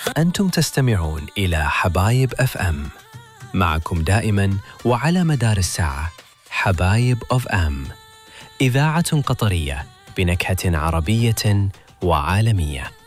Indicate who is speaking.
Speaker 1: أنتم تستمعون إلى حبايب أف أم، معكم دائما وعلى مدار الساعة. حبايب أف أم، إذاعة قطرية بنكهة عربية وعالمية.